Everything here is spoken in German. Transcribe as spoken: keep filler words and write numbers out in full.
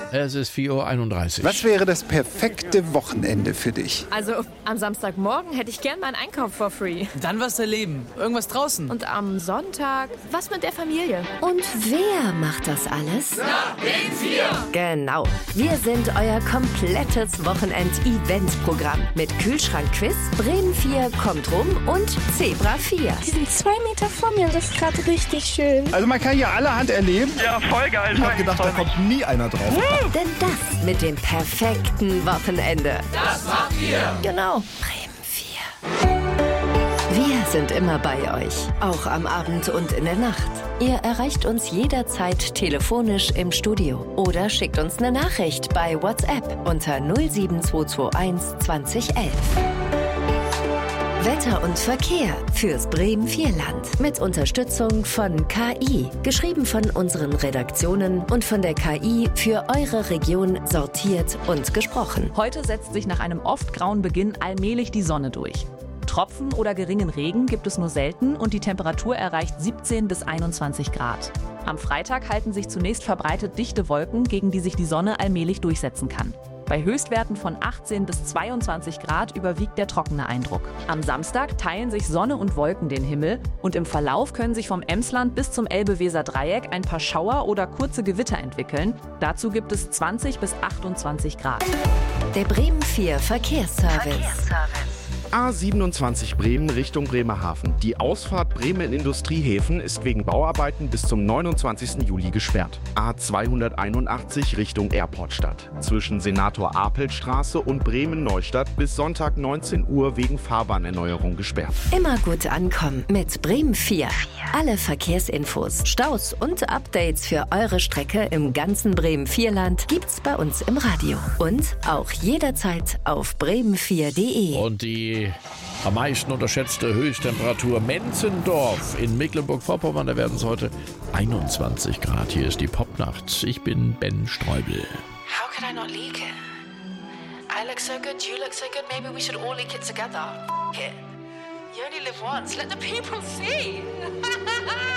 Es ist vier Uhr einunddreißig. Was wäre das perfekte Wochenende für dich? Also, am Samstagmorgen hätte ich gern meinen Einkauf for free. Dann was erleben. Irgendwas draußen. Und am Sonntag was mit der Familie. Und wer macht das alles? Na, Bremen vier! Genau. Wir sind euer komplettes Wochenend-Event-Programm. Mit Kühlschrank-Quiz, Bremen vier kommt rum und Zebra vier. Die sind zwei Meter vor mir und das ist gerade richtig schön. Also man kann hier allerhand erleben. Ja, voll geil. Ich hab gedacht, da kommt nie einer drauf. Woo! Denn das mit dem perfekten Wochenende. Das macht ihr. Genau. Bremen vier. Wir sind immer bei euch. Auch am Abend und in der Nacht. Ihr erreicht uns jederzeit telefonisch im Studio. Oder schickt uns eine Nachricht bei WhatsApp unter null sieben zwei zwei eins zwanzig elf. Wetter und Verkehr fürs Bremen vier Land mit Unterstützung von K I. Geschrieben von unseren Redaktionen und von der K I für eure Region sortiert und gesprochen. Heute setzt sich nach einem oft grauen Beginn allmählich die Sonne durch. Tropfen oder geringen Regen gibt es nur selten und die Temperatur erreicht siebzehn bis einundzwanzig Grad. Am Freitag halten sich zunächst verbreitet dichte Wolken, gegen die sich die Sonne allmählich durchsetzen kann. Bei Höchstwerten von achtzehn bis zweiundzwanzig Grad überwiegt der trockene Eindruck. Am Samstag teilen sich Sonne und Wolken den Himmel und im Verlauf können sich vom Emsland bis zum Elbe-Weser-Dreieck ein paar Schauer oder kurze Gewitter entwickeln. Dazu gibt es zwanzig bis achtundzwanzig Grad. Der Bremen vier Verkehrsservice. Verkehrsservice. A siebenundzwanzig Bremen Richtung Bremerhaven. Die Ausfahrt Bremen in Industriehäfen ist wegen Bauarbeiten bis zum neunundzwanzigsten Juli gesperrt. A zweihunderteinundachtzig Richtung Airportstadt. Zwischen Senator-Apelt-Straße und Bremen-Neustadt bis Sonntag neunzehn Uhr wegen Fahrbahnerneuerung gesperrt. Immer gut ankommen mit Bremen vier. Alle Verkehrsinfos, Staus und Updates für eure Strecke im ganzen Bremen vier Land gibt's bei uns im Radio. Und auch jederzeit auf bremen vier punkt de. Und die am meisten unterschätzte Höchsttemperatur Menzendorf in Mecklenburg-Vorpommern. Da werden es heute einundzwanzig Grad. Hier ist die Popnacht. Ich bin Ben Streubel. How could I not leak it? I look so good, you look so good. Maybe we should all leak it together. F- it. You only live once. Let the people see.